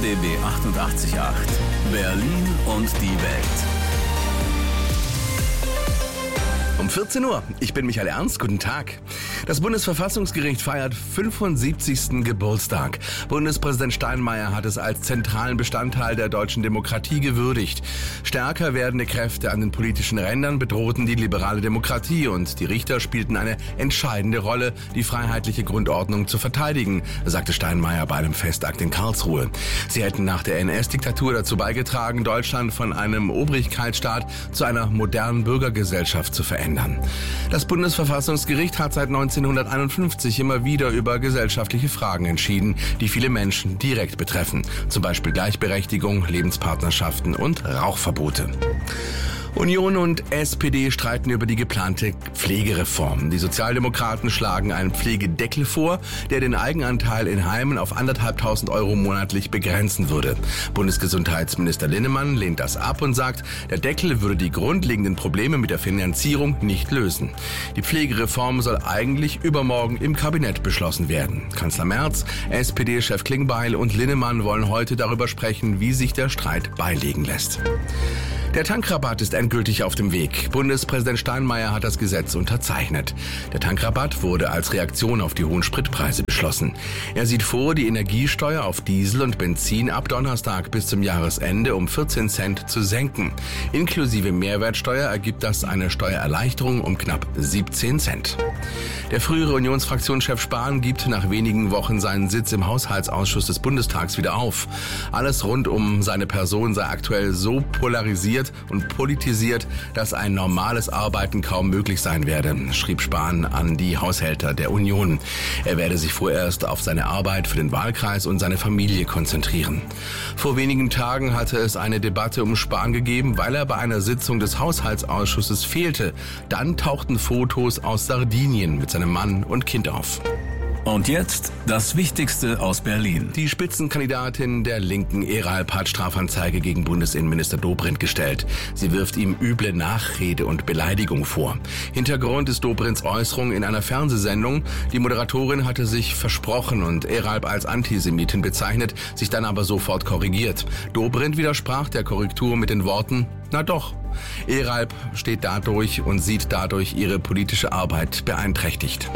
RBB 88.8 Berlin und die Welt. Um 14 Uhr. Ich bin Michael Ernst. Guten Tag. Das Bundesverfassungsgericht feiert 75. Geburtstag. Bundespräsident Steinmeier hat es als zentralen Bestandteil der deutschen Demokratie gewürdigt. Stärker werdende Kräfte an den politischen Rändern bedrohten die liberale Demokratie und die Richter spielten eine entscheidende Rolle, die freiheitliche Grundordnung zu verteidigen, sagte Steinmeier bei einem Festakt in Karlsruhe. Sie hätten nach der NS-Diktatur dazu beigetragen, Deutschland von einem Obrigkeitsstaat zu einer modernen Bürgergesellschaft zu verändern. Das Bundesverfassungsgericht hat seit 1951 immer wieder über gesellschaftliche Fragen entschieden, die viele Menschen direkt betreffen. Zum Beispiel Gleichberechtigung, Lebenspartnerschaften und Rauchverbote. Union und SPD streiten über die geplante Pflegereform. Die Sozialdemokraten schlagen einen Pflegedeckel vor, der den Eigenanteil in Heimen auf 1.500 € monatlich begrenzen würde. Bundesgesundheitsminister Linnemann lehnt das ab und sagt, der Deckel würde die grundlegenden Probleme mit der Finanzierung nicht lösen. Die Pflegereform soll eigentlich übermorgen im Kabinett beschlossen werden. Kanzler Merz, SPD-Chef Klingbeil und Linnemann wollen heute darüber sprechen, wie sich der Streit beilegen lässt. Der Tankrabatt ist endgültig auf dem Weg. Bundespräsident Steinmeier hat das Gesetz unterzeichnet. Der Tankrabatt wurde als Reaktion auf die hohen Spritpreise beschlossen. Er sieht vor, die Energiesteuer auf Diesel und Benzin ab Donnerstag bis zum Jahresende um 14 Cent zu senken. Inklusive Mehrwertsteuer ergibt das eine Steuererleichterung um knapp 17 Cent. Der frühere Unionsfraktionschef Spahn gibt nach wenigen Wochen seinen Sitz im Haushaltsausschuss des Bundestags wieder auf. Alles rund um seine Person sei aktuell so polarisiert und politisiert, dass ein normales Arbeiten kaum möglich sein werde, schrieb Spahn an die Haushälter der Union. Er werde sich vorerst auf seine Arbeit für den Wahlkreis und seine Familie konzentrieren. Vor wenigen Tagen hatte es eine Debatte um Spahn gegeben, weil er bei einer Sitzung des Haushaltsausschusses fehlte. Dann tauchten Fotos aus Sardinien mit seinem Mann und Kind auf. Und jetzt das Wichtigste aus Berlin. Die Spitzenkandidatin der Linken, Eralp, hat Strafanzeige gegen Bundesinnenminister Dobrindt gestellt. Sie wirft ihm üble Nachrede und Beleidigung vor. Hintergrund ist Dobrindts Äußerung in einer Fernsehsendung. Die Moderatorin hatte sich versprochen und Eralp als Antisemitin bezeichnet, sich dann aber sofort korrigiert. Dobrindt widersprach der Korrektur mit den Worten: Na doch. Eralp steht dadurch und sieht dadurch ihre politische Arbeit beeinträchtigt.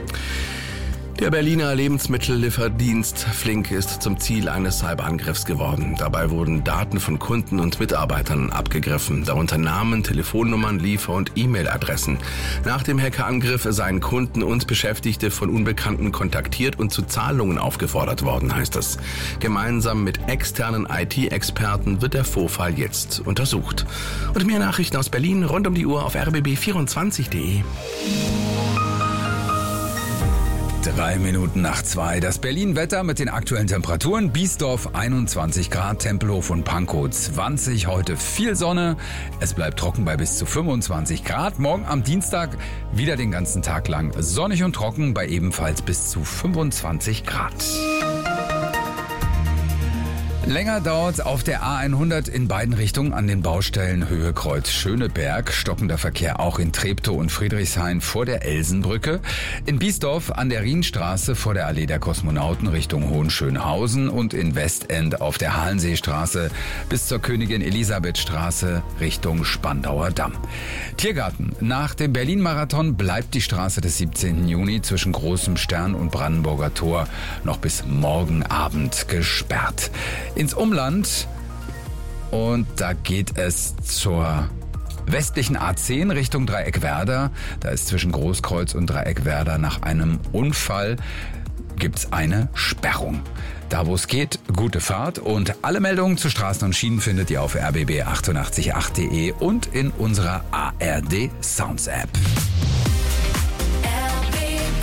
Der Berliner Lebensmittellieferdienst Flink ist zum Ziel eines Cyberangriffs geworden. Dabei wurden Daten von Kunden und Mitarbeitern abgegriffen, darunter Namen, Telefonnummern, Liefer- und E-Mail-Adressen. Nach dem Hackerangriff seien Kunden und Beschäftigte von Unbekannten kontaktiert und zu Zahlungen aufgefordert worden, heißt es. Gemeinsam mit externen IT-Experten wird der Vorfall jetzt untersucht. Und mehr Nachrichten aus Berlin rund um die Uhr auf rbb24.de. 3 Minuten nach 2. Das Berlin-Wetter mit den aktuellen Temperaturen. Biesdorf 21 Grad, Tempelhof und Pankow 20. Heute viel Sonne. Es bleibt trocken bei bis zu 25 Grad. Morgen am Dienstag wieder den ganzen Tag lang sonnig und trocken bei ebenfalls bis zu 25 Grad. Länger dauert auf der A100 in beiden Richtungen an den Baustellen Höhe Kreuz Schöneberg. Stockender Verkehr auch in Treptow und Friedrichshain vor der Elsenbrücke. In Biesdorf an der Rienstraße vor der Allee der Kosmonauten Richtung Hohenschönhausen und in Westend auf der Hallenseestraße bis zur Königin Elisabeth Straße Richtung Spandauer Damm. Tiergarten. Nach dem Berlin-Marathon bleibt die Straße des 17. Juni zwischen Großem Stern und Brandenburger Tor noch bis morgen Abend gesperrt. Ins Umland und da geht es zur westlichen A10 Richtung Dreieckwerder. Da ist zwischen Großkreuz und Dreieckwerder nach einem Unfall gibt's eine Sperrung. Da wo es geht, gute Fahrt und alle Meldungen zu Straßen und Schienen findet ihr auf rbb888.de und in unserer ARD Sounds App. RBB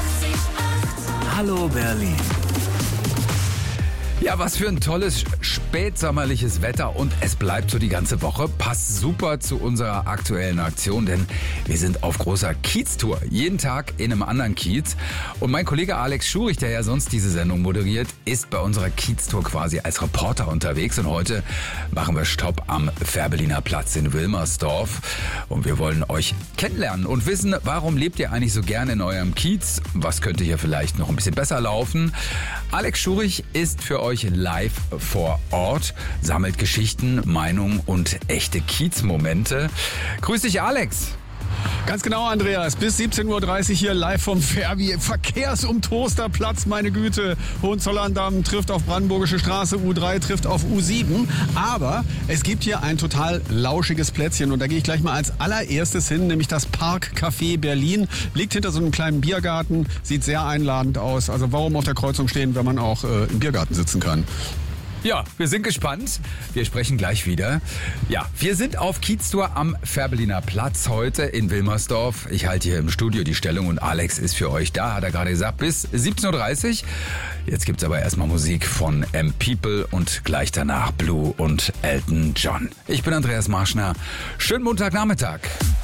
88.8 Hallo Berlin. Ja, was für ein tolles Spiel. spätsommerliches Wetter und es bleibt so die ganze Woche. Passt super zu unserer aktuellen Aktion, denn wir sind auf großer Kiez-Tour. Jeden Tag in einem anderen Kiez. Und mein Kollege Alex Schurich, der ja sonst diese Sendung moderiert, ist bei unserer Kiez-Tour quasi als Reporter unterwegs. Und heute machen wir Stopp am Fährberliner Platz in Wilmersdorf. Und wir wollen euch kennenlernen und wissen, warum lebt ihr eigentlich so gerne in eurem Kiez? Was könnte hier vielleicht noch ein bisschen besser laufen? Alex Schurich ist für euch live vor Ort, sammelt Geschichten, Meinungen und echte Kiez-Momente. Grüß dich, Alex. Ganz genau, Andreas. Bis 17.30 Uhr hier live vom Verkehrsumtoasterplatz. Meine Güte, Hohenzollern-Damm trifft auf Brandenburgische Straße, U3 trifft auf U7. Aber es gibt hier ein total lauschiges Plätzchen und da gehe ich gleich mal als allererstes hin, nämlich das Parkcafé Berlin. Liegt hinter so einem kleinen Biergarten, sieht sehr einladend aus. Also warum auf der Kreuzung stehen, wenn man auch im Biergarten sitzen kann? Ja, wir sind gespannt. Wir sprechen gleich wieder. Ja, wir sind auf Kiez-Tour am Fährberliner Platz heute in Wilmersdorf. Ich halte hier im Studio die Stellung und Alex ist für euch da, hat er gerade gesagt, bis 17.30 Uhr. Jetzt gibt's aber erstmal Musik von M-People und gleich danach Blue und Elton John. Ich bin Andreas Marschner. Schönen Montagnachmittag.